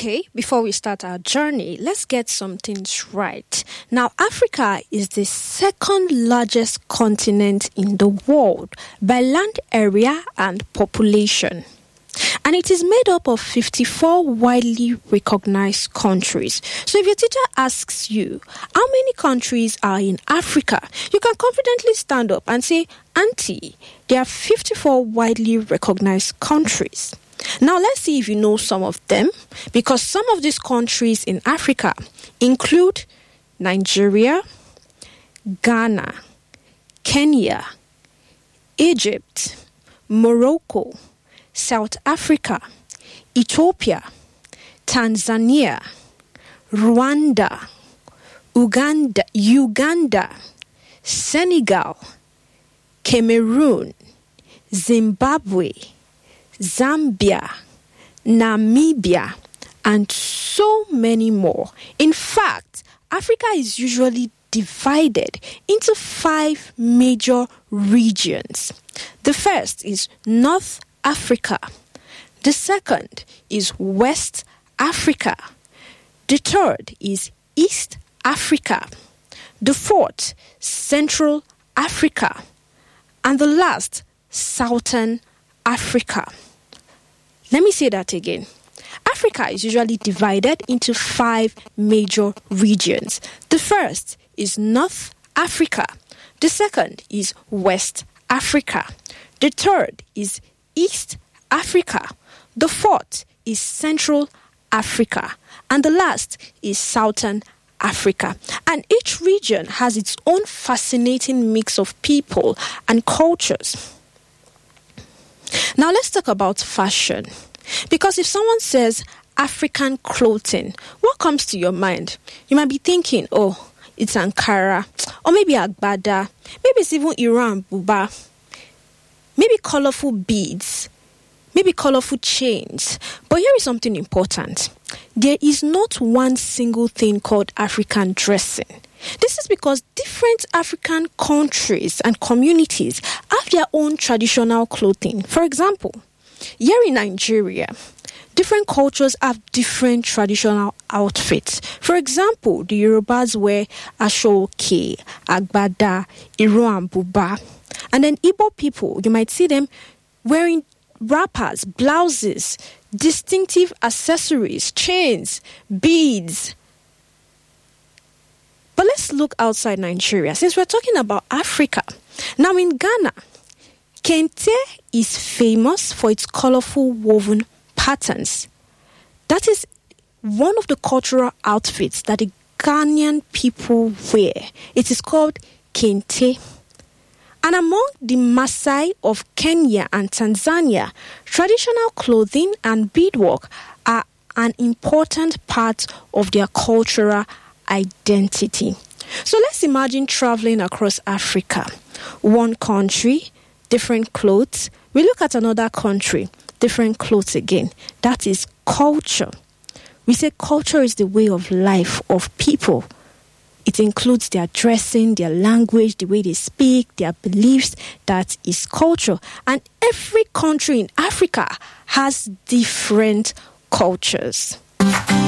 Okay, before we start our journey, let's get some things right. Now, Africa is the second largest continent in the world by land area and population. And it is made up of 54 widely recognized countries. So if your teacher asks you, how many countries are in Africa? You can confidently stand up and say, Auntie, there are 54 widely recognized countries. Now let's see if you know some of them, because some of these countries in Africa include Nigeria, Ghana, Kenya, Egypt, Morocco, South Africa, Ethiopia, Tanzania, Rwanda, Uganda, Senegal, Cameroon, Zimbabwe, Zambia, Namibia, and so many more. In fact, Africa is usually divided into 5 major regions. The first is North Africa. The second is West Africa. The third is East Africa. The fourth, Central Africa. And the last, Southern Africa. Let me say that again. Africa is usually divided into 5 major regions. The first is North Africa. The second is West Africa. The third is East Africa. The fourth is Central Africa. And the last is Southern Africa. And each region has its own fascinating mix of people and cultures. Now let's talk about fashion. Because if someone says African clothing, what comes to your mind? You might be thinking, oh, it's Ankara, or maybe Agbada, maybe it's even Iran Buba, maybe colorful beads, maybe colorful chains. But here is something important. There is not one single thing called African dressing. This is because different African countries and communities have their own traditional clothing. For example, here in Nigeria, different cultures have different traditional outfits. For example, the Yorubas wear Ashoke, Agbada, Iro and Buba. And then Igbo people, you might see them wearing wrappers, blouses, distinctive accessories, chains, beads. But let's look outside Nigeria, since we're talking about Africa. Now in Ghana, Kente is famous for its colorful woven patterns. That is one of the cultural outfits that the Ghanaian people wear. It is called Kente. And among the Maasai of Kenya and Tanzania, traditional clothing and beadwork are an important part of their cultural identity. So let's imagine traveling across Africa. One country, different clothes. We look at another country, different clothes again. That is culture. We say culture is the way of life of people. It includes their dressing, their language, the way they speak, their beliefs. That is culture. And every country in Africa has different cultures.